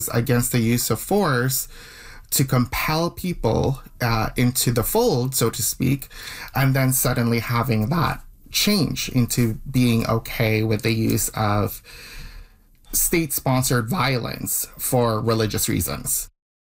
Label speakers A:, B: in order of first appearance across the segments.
A: against the use of force to compel people into the fold, so to speak, and then suddenly having that change into being okay with the use of state-sponsored violence for religious reasons.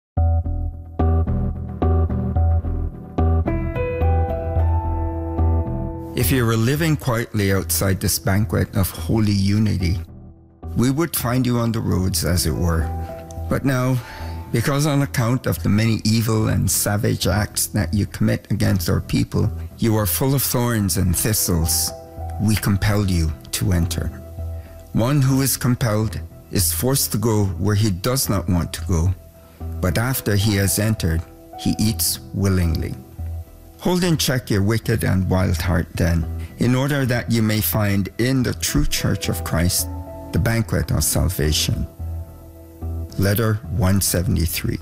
B: If you were living quietly outside this banquet of holy unity, we would find you on the roads, as it were. But now, because on account of the many evil and savage acts that you commit against our people, you are full of thorns and thistles, we compel you to enter. One who is compelled is forced to go where he does not want to go, but after he has entered, he eats willingly. Hold in check your wicked and wild heart then, in order that you may find in the true Church of Christ the banquet of salvation. Letter 173.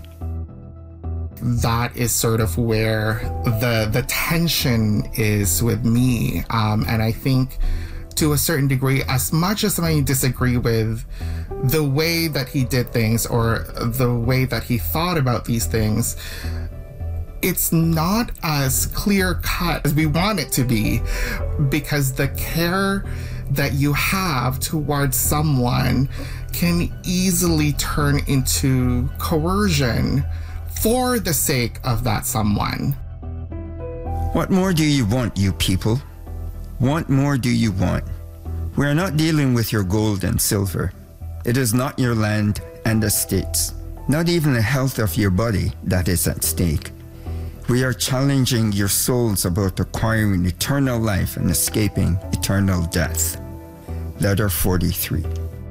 A: That is sort of where the tension is with me. And I think to a certain degree, as much as I disagree with the way that he did things or the way that he thought about these things, it's not as clear-cut as we want it to be, because the care that you have towards someone can easily turn into coercion for the sake of that someone.
B: What more do you want, you people? What more do you want? We are not dealing with your gold and silver. It is not your land and estates, not even the health of your body that is at stake. We are challenging your souls about acquiring eternal life and escaping eternal death. Letter 43.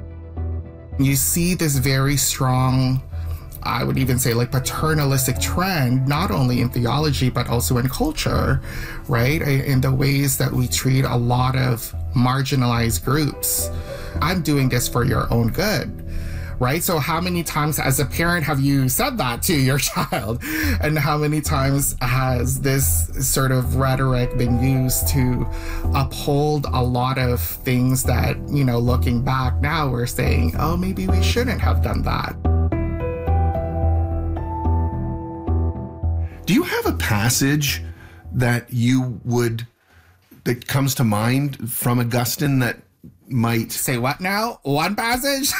A: You see this very strong, I would even say like paternalistic trend, not only in theology, but also in culture, right? In the ways that we treat a lot of marginalized groups. I'm doing this for your own good. Right? So how many times as a parent have you said that to your child? And how many times has this sort of rhetoric been used to uphold a lot of things that, you know, looking back now, we're saying, oh, maybe we shouldn't have done that.
C: Do you have a passage that comes to mind from Augustine that might
A: say what now? One passage?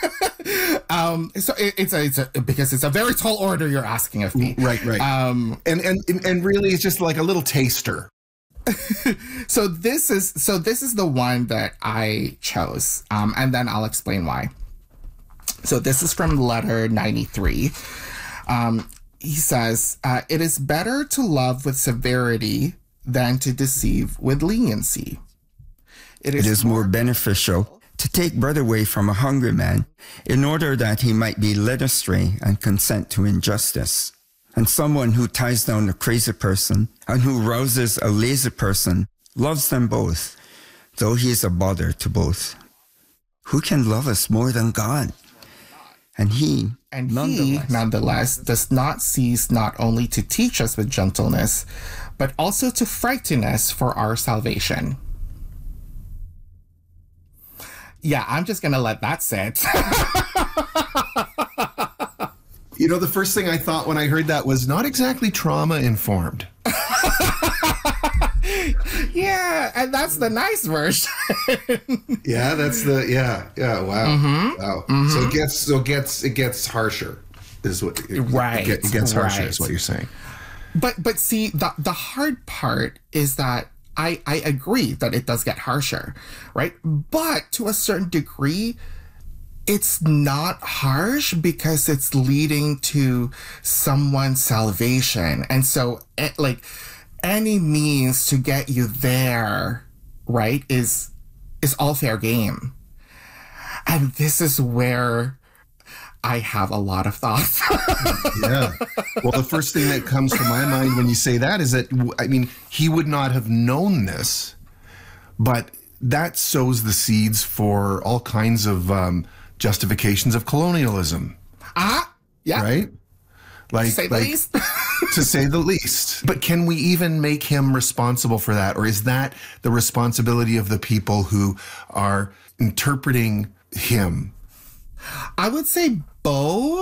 A: So it's because it's a very tall order you're asking of me.
C: Right. And really it's just like a little taster.
A: So this is the one that I chose. And then I'll explain why. So this is from letter 93. He says, it is better to love with severity than to deceive with leniency. It is
B: more beneficial to take bread away from a hungry man in order that he might be led astray and consent to injustice. And someone who ties down a crazy person and who rouses a lazy person loves them both, though he is a bother to both. Who can love us more than God? And he nonetheless
A: does not cease not only to teach us with gentleness, but also to frighten us for our salvation. Yeah, I'm just going to let that sit.
C: You know, the first thing I thought when I heard that was not exactly trauma-informed.
A: Yeah, and that's the nice version.
C: Yeah, that's the, yeah, wow. Mm-hmm. Wow. Mm-hmm. So it gets harsher, is what,
A: right.
C: It gets harsher, is what you're saying.
A: But see, the hard part is that I agree that it does get harsher, right? But to a certain degree, it's not harsh because it's leading to someone's salvation. And so, like, any means to get you there, right, is all fair game. And this is where I have a lot of thoughts.
C: Yeah. Well, the first thing that comes to my mind when you say that is that, I mean, he would not have known this, but that sows the seeds for all kinds of justifications of colonialism.
A: Yeah.
C: Right?
A: To say the least.
C: To say the least. But can we even make him responsible for that? Or is that the responsibility of the people who are interpreting him?
A: I would say both.